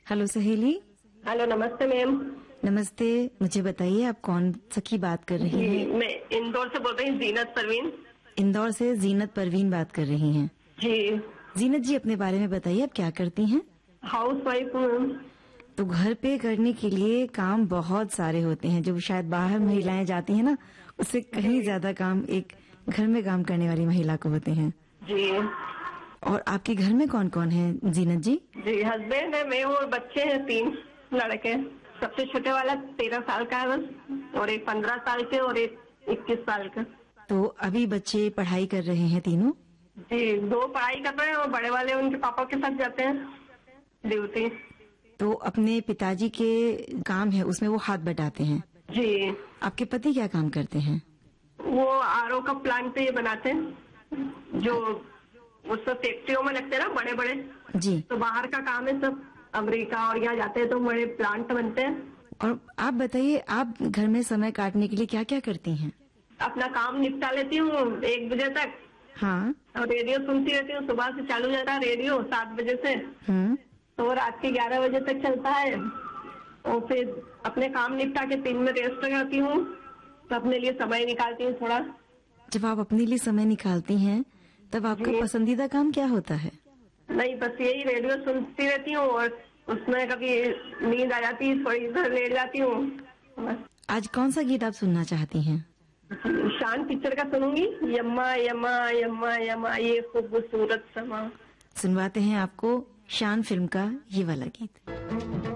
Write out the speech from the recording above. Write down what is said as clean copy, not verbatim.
Hello सहेली। Hello, नमस्ते ma'am. नमस्ते। मुझे बताइए आप कौन सखी बात कर रही हैं? मैं इंदौर से बोल रही हूँ, जीनत परवीन। इंदौर से जीनत परवीन बात कर रही हैं। जी। जीनत जी, अपने बारे में बताइए, आप क्या करती हैं? हाउस वाइफ हूँ। तो घर पे करने के लिए काम बहुत सारे होते हैं, जो शायद बाहर महिलाएं जाती हैं ना, उससे कहीं ज्यादा काम एक घर में काम करने वाली महिला को होते हैं। जी। और आपके घर में कौन कौन है जीनत जी? जी, हस्बैंड है, मैं हूँ और बच्चे हैं 3 लड़के। सबसे छोटे वाला 13 साल का है बस, और एक 15 साल के और एक 21 साल का। तो अभी बच्चे पढ़ाई कर रहे हैं तीनों? जी, 2 पढ़ाई कर रहे हैं और बड़े वाले उनके पापा के साथ जाते हैं ड्यूटी। तो अपने पिताजी के काम है उसमें वो हाथ बटाते हैं। जी। आपके पति क्या काम करते हैं? वो आरओ का प्लांट पे ये बनाते हैं, जो उस सब फैक्ट्रियों में लगते हैं ना बड़े बड़े। जी। तो बाहर का काम है, सब अमेरिका और यहाँ जाते हैं तो बड़े प्लांट बनते हैं। और आप बताइए, आप घर में समय काटने के लिए क्या क्या करती हैं? अपना काम निपटा लेती हूँ 1 बजे तक। हाँ। और रेडियो सुनती रहती हूँ, सुबह से चालू जाता है रेडियो 7 बजे से, तो रात के 11 बजे तक चलता है। और फिर अपने काम निपटा के 3 में रेस्ट करती हूँ, तो अपने लिए समय निकालती हूँ थोड़ा। जब आप अपने लिए समय निकालती हैं तब आपका पसंदीदा काम क्या होता है? नहीं, बस यही रेडियो सुनती रहती हूँ और उसमें कभी नींद आ जाती है, थोड़ी देर लेट जाती हूँ बस। आज कौन सा गीत आप सुनना चाहती हैं? शान पिक्चर का सुनूंगी, यम्मा यम्मा यम्मा यम्मा ये खूबसूरत समा। सुनवाते हैं आपको शान फिल्म का ये वाला गीत।